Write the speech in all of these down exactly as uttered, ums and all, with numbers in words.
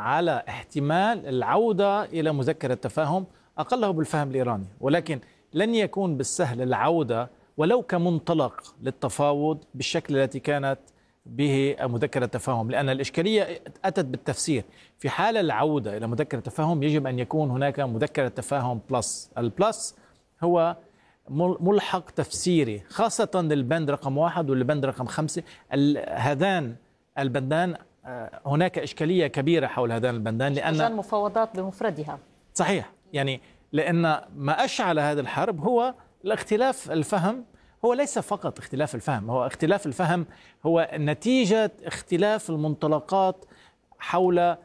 على احتمال العودة إلى مذكرة تفاهم أقله بالفهم الإيراني، ولكن لن يكون بالسهل العودة ولو كمنطلق للتفاوض بالشكل التي كانت به مذكرة تفاهم، لأن الإشكالية أتت بالتفسير. في حال العودة إلى مذكرة تفاهم يجب أن يكون هناك مذكرة تفاهم بلس. البلس هو ملحق تفسيري خاصة للبند رقم واحد والبند رقم خمسة. هذان البندان هناك إشكالية كبيرة حول هذان البندان، لأن مفاوضات بمفردها. صحيح، يعني لأن ما أشعل هذه الحرب هو الاختلاف الفهم. هو ليس فقط اختلاف الفهم، هو اختلاف الفهم هو نتيجة اختلاف المنطلقات حول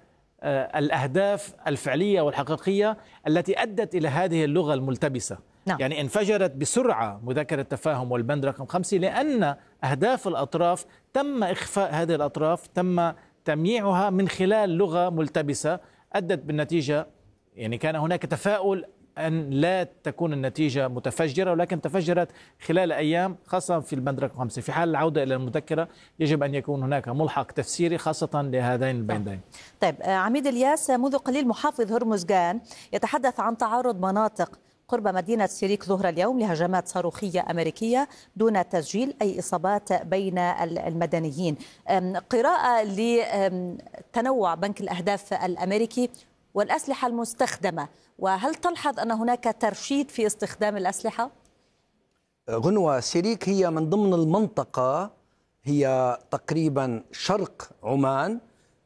الأهداف الفعلية والحقيقية التي أدت إلى هذه اللغة الملتبسة. نعم. يعني انفجرت بسرعة مذكرة التفاهم والبند رقم خمسة لأن أهداف الأطراف تم إخفاء هذه الأطراف، تم تمييعها من خلال لغة ملتبسة أدت بالنتيجة. يعني كان هناك تفاؤل أن لا تكون النتيجة متفجرة، ولكن تفجرت خلال أيام، خاصة في البند رقم خمسة. في حال العودة إلى المذكرة يجب أن يكون هناك ملحق تفسيري خاصة لهذين البندين. طيب عميد الياس، منذ قليل محافظ هرمزغان يتحدث عن تعرض مناطق قرب مدينة سيريك ظهر اليوم لهجمات صاروخية أمريكية دون تسجيل أي إصابات بين المدنيين. قراءة لتنوع بنك الأهداف الأمريكي والأسلحة المستخدمة، وهل تلحظ أن هناك ترشيد في استخدام الأسلحة؟ غنوة، سيريك هي من ضمن المنطقة، هي تقريبا شرق عمان،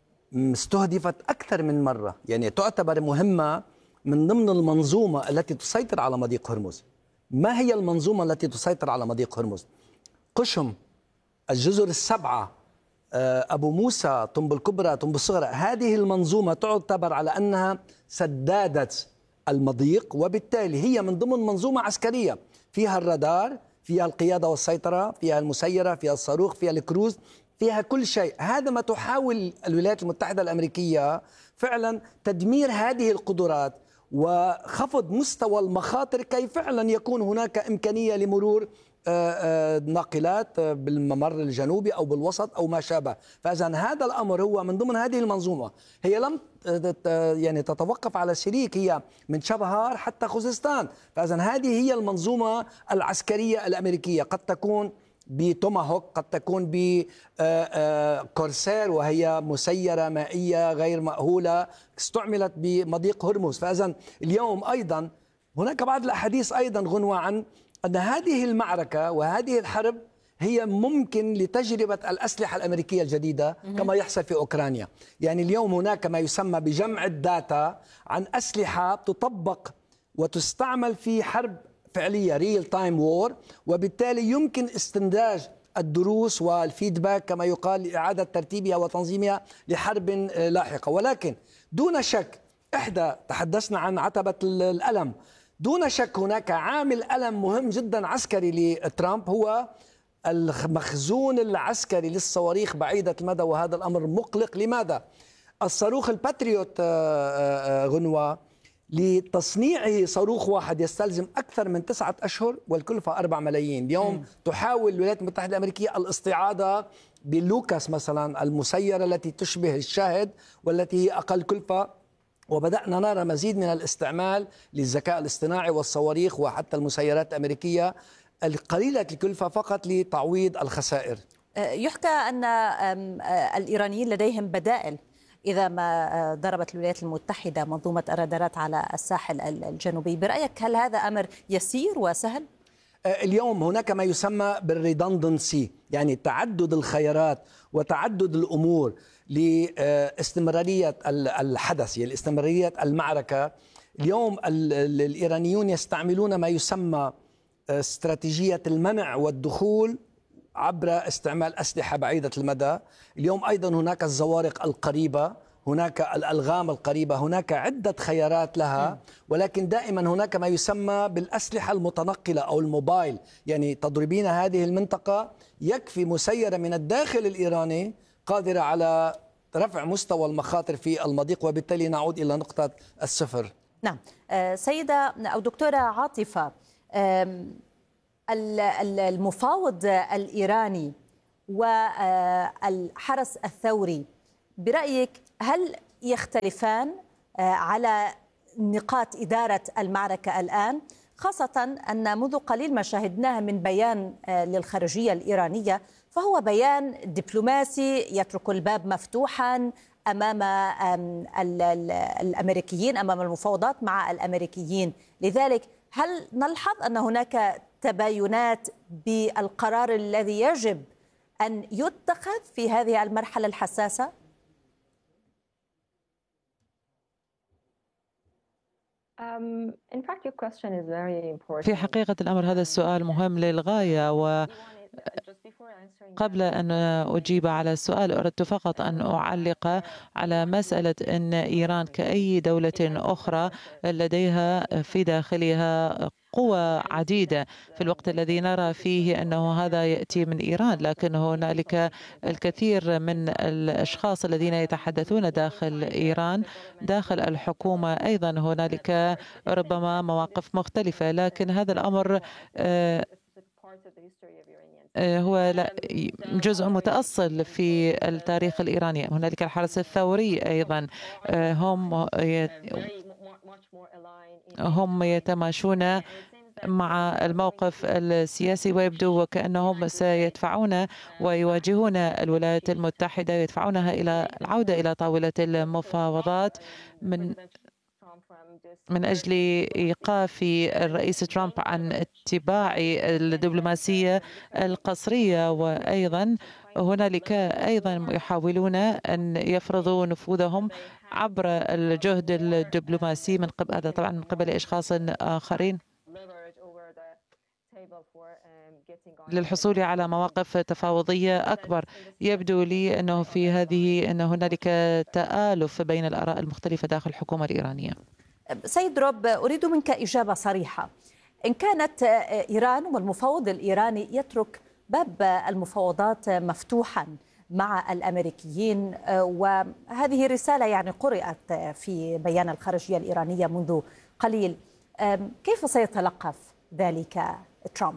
استهدفت أكثر من مرة، يعني تعتبر مهمة من ضمن المنظومة التي تسيطر على مضيق هرمز. ما هي المنظومة التي تسيطر على مضيق هرمز؟ قشم، الجزر السبعة، أبو موسى، طنب الكبرى، طنب الصغرى. هذه المنظومة تعتبر على أنها سدادة المضيق، وبالتالي هي من ضمن منظومة عسكرية فيها الرادار، فيها القيادة والسيطرة، فيها المسيرة، فيها الصاروخ، فيها الكروز، فيها كل شيء. هذا ما تحاول الولايات المتحدة الأمريكية فعلا تدمير هذه القدرات وخفض مستوى المخاطر كي فعلا يكون هناك إمكانية لمرور ناقلات بالممر الجنوبي أو بالوسط أو ما شابه. فإذا هذا الأمر هو من ضمن هذه المنظومة. هي لم يعني تتوقف على سيريك، هي من شبهار حتى خوزستان. فإذا هذه هي المنظومة العسكرية الأمريكية، قد تكون بتوماهوك، قد تكون بكورسير وهي مسيرة مائية غير مأهولة استعملت بمضيق هرمز. فإذا اليوم أيضا هناك بعض الأحاديث أيضا غنوة عن أن هذه المعركة وهذه الحرب هي ممكن لتجربة الأسلحة الأمريكية الجديدة كما يحصل في أوكرانيا. يعني اليوم هناك ما يسمى بجمع الداتا عن أسلحة تطبق وتستعمل في حرب فعلية ريل تايم وور، وبالتالي يمكن استنتاج الدروس والفيدباك كما يقال لإعادة ترتيبها وتنظيمها لحرب لاحقة. ولكن دون شك، إحدى تحدثنا عن عتبة الألم، دون شك هناك عامل ألم مهم جدا عسكري لترامب، هو المخزون العسكري للصواريخ بعيدة المدى، وهذا الأمر مقلق. لماذا؟ الصاروخ الباتريوت غنوة لتصنيعه صاروخ واحد يستلزم أكثر من تسعة أشهر والكلفة أربع ملايين. اليوم م. تحاول الولايات المتحدة الأمريكية الاستعاضة بلوكاس مثلا، المسيرة التي تشبه الشاهد والتي هي أقل كلفة، وبدأنا نرى مزيد من الاستعمال للذكاء الاصطناعي والصواريخ وحتى المسيرات الأمريكية القليلة الكلفة فقط لتعويض الخسائر. يحكى أن الإيرانيين لديهم بدائل إذا ما ضربت الولايات المتحدة منظومة الرادارات على الساحل الجنوبي. برأيك هل هذا أمر يسير وسهل؟ اليوم هناك ما يسمى بالريدندنسي، يعني تعدد الخيارات وتعدد الأمور لاستمرارية الحدث، يعني استمرارية المعركة. اليوم الإيرانيون يستعملون ما يسمى استراتيجية المنع والدخول عبر استعمال أسلحة بعيدة المدى. اليوم أيضا هناك الزوارق القريبة، هناك الألغام القريبة، هناك عدة خيارات لها، ولكن دائما هناك ما يسمى بالأسلحة المتنقلة أو الموبايل، يعني تضربين هذه المنطقة يكفي مسيرة من الداخل الإيراني قادرة على رفع مستوى المخاطر في المضيق، وبالتالي نعود إلى نقطة الصفر. نعم. سيدة أو دكتورة عاطفة، المفاوض الإيراني والحرس الثوري برأيك هل يختلفان على نقاط إدارة المعركة الآن، خاصة أن منذ قليل ما شاهدناه من بيان للخارجية الإيرانية فهو بيان دبلوماسي يترك الباب مفتوحا أمام الأمريكيين، أمام المفاوضات مع الأمريكيين. لذلك هل نلحظ أن هناك تباينات بالقرار الذي يجب أن يتخذ في هذه المرحلة الحساسة؟ في حقيقة الأمر هذا السؤال مهم للغاية، و قبل أن أجيب على السؤال أردت فقط أن أعلق على مسألة أن إيران كأي دولة أخرى لديها في داخلها قوى عديدة في الوقت الذي نرى فيه أنه هذا يأتي من إيران، لكن هنالك الكثير من الأشخاص الذين يتحدثون داخل إيران داخل الحكومة أيضا هنالك ربما مواقف مختلفة، لكن هذا الأمر هو جزء متأصل في التاريخ الإيراني. هنالك الحرس الثوري أيضا، هم هم يتماشون مع الموقف السياسي ويبدو وكأنهم سيدفعون ويواجهون الولايات المتحدة ويدفعونها إلى العودة إلى طاولة المفاوضات من من أجل إيقاف الرئيس ترامب عن اتباع الدبلوماسية القصرية. وأيضا هنالك أيضا يحاولون أن يفرضوا نفوذهم عبر الجهد الدبلوماسي من قبل هذا طبعا من قبل أشخاص آخرين للحصول على مواقف تفاوضية أكبر. يبدو لي أنه في هذه أن هنالك تآلف بين الآراء المختلفة داخل الحكومة الإيرانية. سيد روب، أريد منك إجابة صريحة. إن كانت إيران والمفاوض الإيراني يترك باب المفاوضات مفتوحا مع الأمريكيين، وهذه رسالة يعني قرأت في بيان الخارجية الإيرانية منذ قليل، كيف سيتلقف ذلك ترامب؟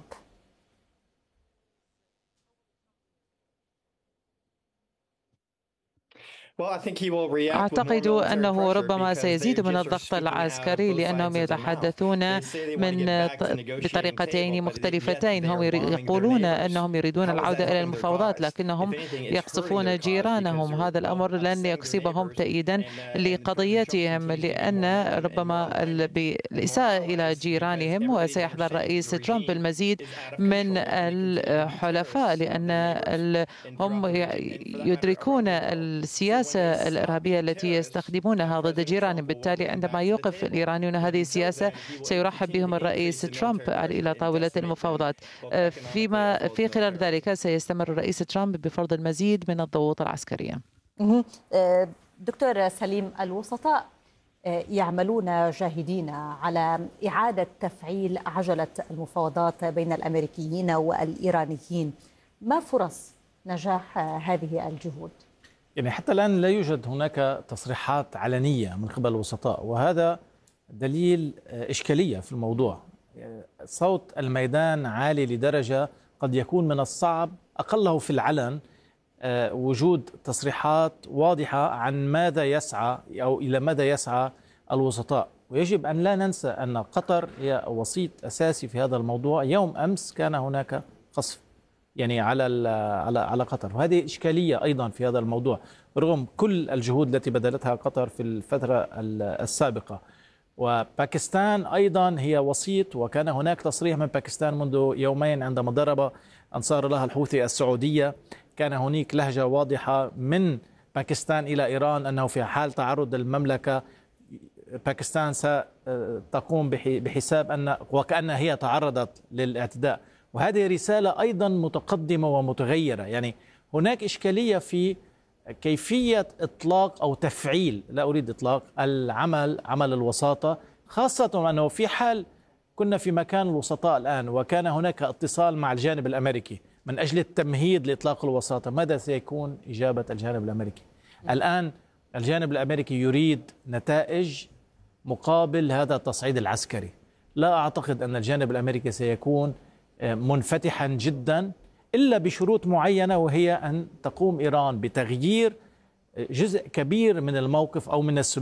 أعتقد أنه ربما سيزيد من الضغط العسكري لأنهم يتحدثون من بطريقتين مختلفتين. هم يقولون أنهم يريدون العودة إلى المفاوضات لكنهم يقصفون جيرانهم. هذا الأمر لن يكسبهم تأييدا لقضيتهم، لأن ربما بالإساءة إلى جيرانهم وسيحظى الرئيس ترامب المزيد من الحلفاء، لأن هم يدركون السياسة الإرهابية التي يستخدمونها ضد جيرانهم. بالتالي عندما يوقف الإيرانيون هذه السياسة سيرحب بهم الرئيس ترامب إلى طاولة المفاوضات. فيما في خلال ذلك سيستمر الرئيس ترامب بفرض المزيد من الضغوط العسكرية. دكتور سليم، الوسطاء يعملون جاهدين على إعادة تفعيل عجلة المفاوضات بين الأمريكيين والإيرانيين. ما فرص نجاح هذه الجهود؟ يعني حتى الآن لا يوجد هناك تصريحات علنية من قبل الوسطاء، وهذا دليل إشكالية في الموضوع. صوت الميدان عالي لدرجة قد يكون من الصعب أقله في العلن وجود تصريحات واضحة عن ماذا يسعى أو إلى ماذا يسعى الوسطاء. ويجب أن لا ننسى أن قطر هي وسيط أساسي في هذا الموضوع. يوم أمس كان هناك قصف يعني على على على قطر، وهذه إشكالية أيضا في هذا الموضوع رغم كل الجهود التي بذلتها قطر في الفترة السابقة. وباكستان أيضا هي وسيط، وكان هناك تصريح من باكستان منذ يومين عندما ضرب أنصار الله الحوثي السعودية، كان هناك لهجة واضحة من باكستان إلى إيران أنه في حال تعرض المملكة باكستان ستقوم بحساب أن وكأنها هي تعرضت للاعتداء. وهذه رسالة أيضا متقدمة ومتغيرة. يعني هناك إشكالية في كيفية إطلاق أو تفعيل، لا أريد إطلاق، العمل عمل الوساطة، خاصة أنه في حال كنا في مكان الوسطاء الآن وكان هناك اتصال مع الجانب الأمريكي من أجل التمهيد لإطلاق الوساطة، ماذا سيكون إجابة الجانب الأمريكي؟ الآن الجانب الأمريكي يريد نتائج مقابل هذا التصعيد العسكري. لا أعتقد أن الجانب الأمريكي سيكون منفتحا جدا إلا بشروط معينة، وهي أن تقوم إيران بتغيير جزء كبير من الموقف أو من السلوك